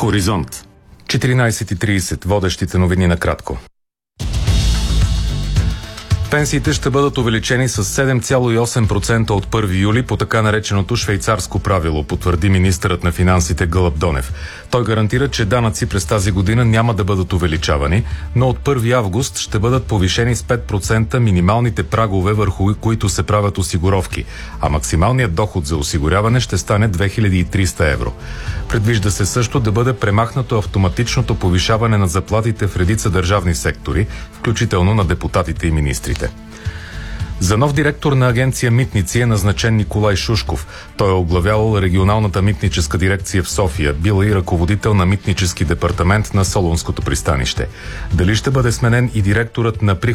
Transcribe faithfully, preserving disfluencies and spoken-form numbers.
Хоризонт. четиринайсет и трийсет. Водещите новини накратко. Пенсиите ще бъдат увеличени с седем цяло и осем процента от първи юли по така нареченото швейцарско правило, потвърди министърът на финансите Гълъб Донев. Той гарантира, че данъци през тази година няма да бъдат увеличавани, но от първи август ще бъдат повишени с пет процента минималните прагове, върху които се правят осигуровки, а максималният доход за осигуряване ще стане две хиляди и триста евро. Предвижда се също да бъде премахнато автоматичното повишаване на заплатите в редица държавни сектори, включително на депутатите и министрите. За нов директор на агенция Митници е назначен Николай Шушков. Той е оглавявал регионалната митническа дирекция в София, бил и ръководител на митнически департамент на Солунското пристанище. Дали ще бъде сменен и директорът на приходите